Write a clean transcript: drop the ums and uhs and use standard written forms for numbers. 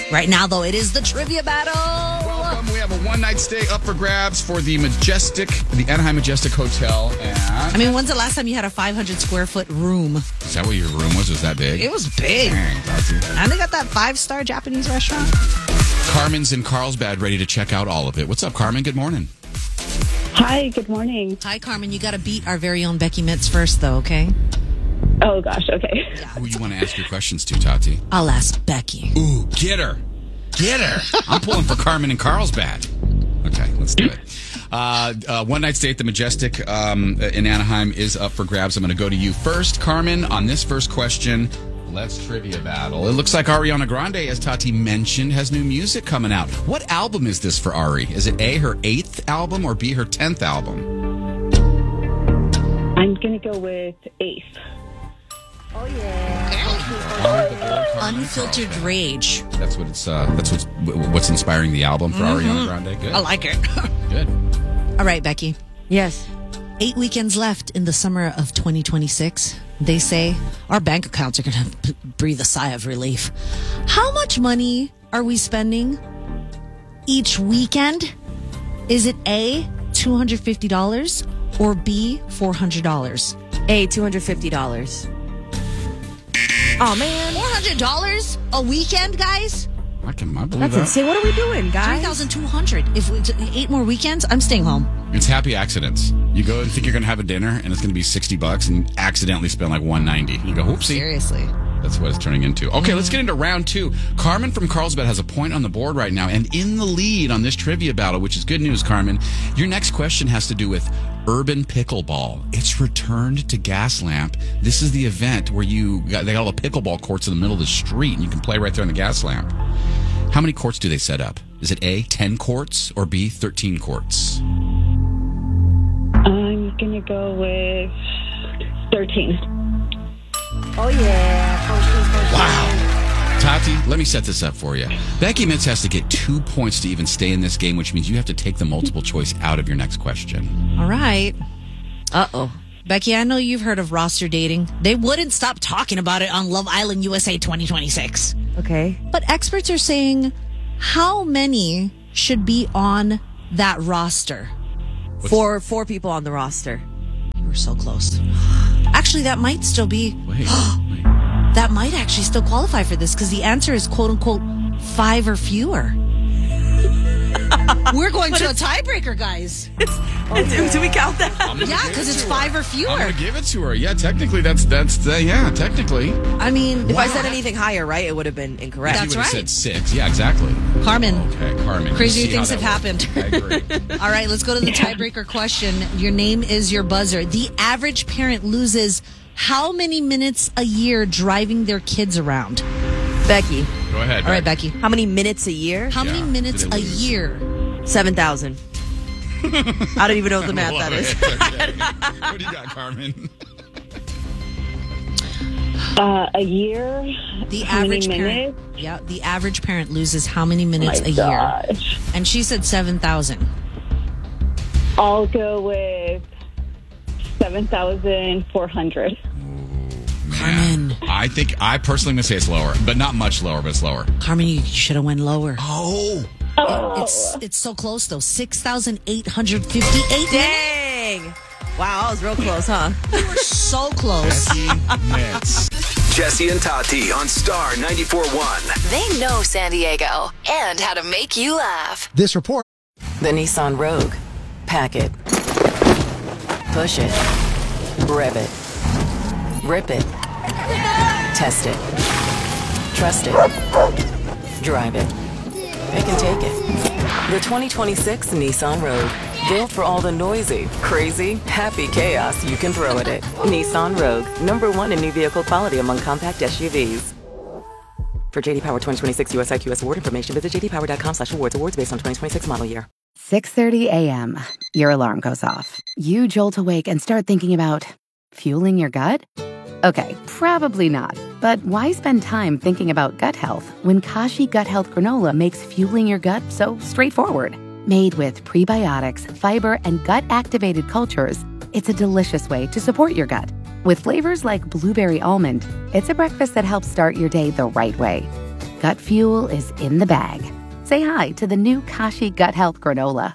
Right now, though, it is the trivia battle. Welcome. We have a one-night stay up for grabs for the Anaheim Majestic Hotel. And I mean, when's the last time you had a 500 square foot room? Is that what your room was? Was that big? It was big. Dang, Tati. And they got that 5-star Japanese restaurant. Carmen's in Carlsbad, ready to check out all of it. What's up, Carmen? Good morning. Hi, good morning. Hi, Carmen. You got to beat our very own Becky Mitz first, though, okay? Oh, gosh, okay. Who you want to ask your questions to, Tati? I'll ask Becky. Ooh, get her. Get her. I'm pulling for Carmen in Carlsbad. Okay, let's do it. One night stay at the Majestic in Anaheim is up for grabs. I'm going to go to you first, Carmen, on this first question. Let's trivia battle. It looks like Ariana Grande, as Tati mentioned, has new music coming out. What album is this for Ari? Is it A, her 8th album, or B, her 10th album? I'm going to go with 8th. Oh, yeah. Unfiltered Rage. That's what's inspiring the album for Ariana Grande. Good. I like it. Good. All right, Becky. Yes. 8 weekends left in the summer of 2026. They say our bank accounts are going to breathe a sigh of relief. How much money are we spending each weekend? Is it A, $250 or B, $400? A, $250. Oh, man. $400 a weekend, guys? I believe That's that. insane. What are we doing, guys? $3,200. If we 8 more weekends, I'm staying home. It's happy accidents. You go and think you're going to have a dinner, and it's going to be $60, and accidentally spend like $190. You go, whoopsie. Seriously. That's what it's turning into. Okay, let's get into round 2. Carmen from Carlsbad has a point on the board right now, and in the lead on this trivia battle, which is good news, Carmen. Your next question has to do with urban pickleball. It's returned to Gaslamp. This is the event where they got all the pickleball courts in the middle of the street, and you can play right there in the Gaslamp. How many courts do they set up? Is it A, 10 courts, or B, 13 courts? I'm going to go with 13. Oh, yeah. Wow. Tati, let me set this up for you. Becky Mitz has to get 2 points to even stay in this game, which means you have to take the multiple choice out of your next question. All right. Uh-oh. Becky, I know you've heard of roster dating. They wouldn't stop talking about it on Love Island USA 2026. Okay. But experts are saying how many should be on that roster? Four people on the roster. You were so close. Actually, that might still be... Wait. That might actually still qualify for this because the answer is quote-unquote 5 or fewer. We're going to a tiebreaker, guys. Do we count that? Yeah, because it's 5 or fewer. I'm going to give it to her. Yeah, technically, technically. I mean... If I said anything higher, right, it would have been incorrect. That's You would have right. said 6. Yeah, exactly. Carmen. Okay, Carmen. Crazy You see things how have that happened. works. I agree. All right, let's go to the tiebreaker question. Your name is your buzzer. The average parent loses how many minutes a year driving their kids around? Becky. Go ahead. All right, Becky. How many minutes a year? How many minutes did they a lose? year? 7,000. I don't even know what the math that is. Okay. What do you got, Carmen? A year? The How many average parent. minutes? Yeah, the average parent loses how many minutes My a year? gosh. And she said 7,000. I'll go with 7,400. Carmen. I think I personally am going to say it's lower, but not much lower, but it's lower. Carmen, you should have went lower. Oh. It's so close though. 6,858 minutes. Dang. Wow, I was real close, huh? You were so close. Becky Mitz. Jesse and Tati on Star 94.1. They know San Diego and how to make you laugh. This report. The Nissan Rogue. Pack it. Push it. Rev it. Rip it. Test it. Trust it. Drive it. They can take it. The 2026 Nissan Rogue. Built for all the noisy, crazy, happy chaos you can throw at it. Nissan Rogue. #1 in new vehicle quality among compact SUVs. For JD Power 2026 US IQS award information, visit jdpower.com/awards. Awards based on 2026 model year. 6:30 a.m. Your alarm goes off. You jolt awake and start thinking about fueling your gut? Okay, probably not. But why spend time thinking about gut health when Kashi Gut Health Granola makes fueling your gut so straightforward? Made with prebiotics, fiber, and gut-activated cultures, it's a delicious way to support your gut. With flavors like blueberry almond, it's a breakfast that helps start your day the right way. Gut fuel is in the bag. Say hi to the new Kashi Gut Health Granola.